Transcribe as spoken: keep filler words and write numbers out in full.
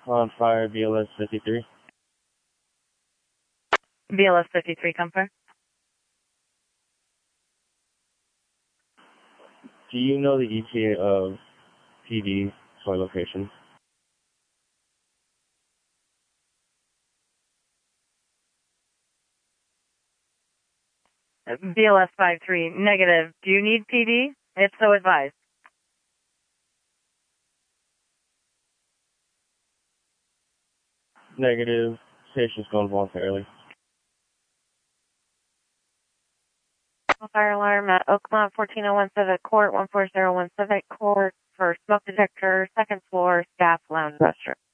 On fire, B L S fifty-three. B L S fifty-three, confirm. Do you know the E T A of P D soy location? B L S fifty-three, negative. Do you need P D? If so, advise. Negative. Station's going voluntarily. Fire alarm at Oakmont fourteen oh one Civic Court, one four zero one Civic Court for smoke detector, second floor, staff lounge restroom.